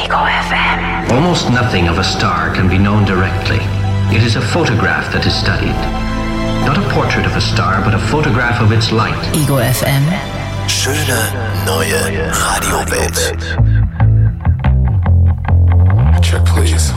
Ego FM. Almost nothing of a star can be known directly. It is a photograph that is studied. Not a portrait of a star, but a photograph of its light. Ego FM. Schöne neue Radiowelt. Check please.